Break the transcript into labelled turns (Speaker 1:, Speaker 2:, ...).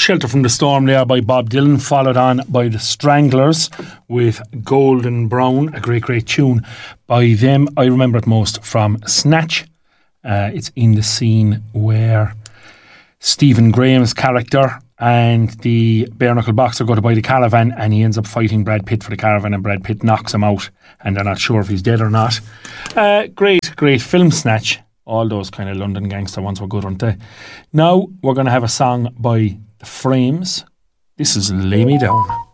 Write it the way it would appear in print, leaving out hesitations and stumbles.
Speaker 1: Shelter from the Storm there by Bob Dylan, followed on by the Stranglers with Golden Brown, a great, great tune by them. I remember it most from Snatch. It's in the scene where Stephen Graham's character and the bare knuckle boxer go to buy the caravan, and he ends up fighting Brad Pitt for the caravan, and Brad Pitt knocks him out, and they're not sure if he's dead or not. Great, great film, Snatch. All those kind of London gangster ones were good, weren't they? Now we're going to have a song by The Frames. This is Lay Me Down.